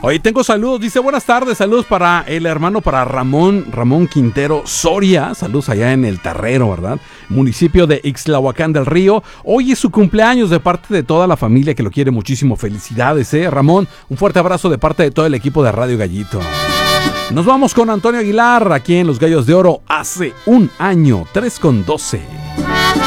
Oye, tengo saludos, dice buenas tardes, saludos para el hermano, para Ramón Quintero Soria, saludos allá en El Terrero, ¿verdad? Municipio de Ixtlahuacán del Río. Hoy es su cumpleaños de parte de toda la familia que lo quiere muchísimo. Felicidades, Ramón, un fuerte abrazo de parte de todo el equipo de Radio Gallito. Nos vamos con Antonio Aguilar, aquí en Los Gallos de Oro, hace un año, 3:12.